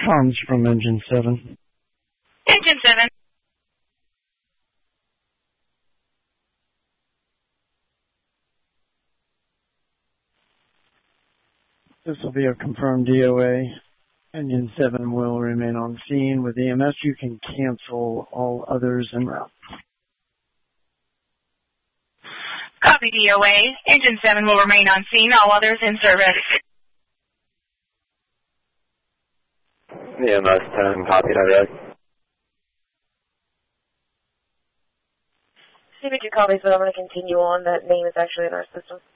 Comms from Engine 7. Engine 7. This will be a confirmed DOA. Engine 7 will remain on scene. With EMS, you can cancel all others en route. Copy DOA. Engine 7 will remain on scene. All others in service. EMS 10, copy that. CBG copies, but I'm going to continue on. That name is actually in our system.